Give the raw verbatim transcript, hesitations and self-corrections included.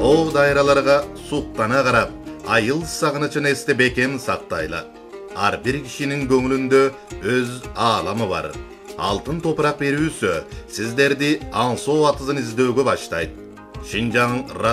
Оо дайраларга суктана карап, айыл сагынычын эсте бекем сактайлы. Ар бир кишинин көңүлүндө өз ааламы бар. Алтын топурак берүүсү сиздерди аңсоо атызын издөөгө баштайт. Шинжаң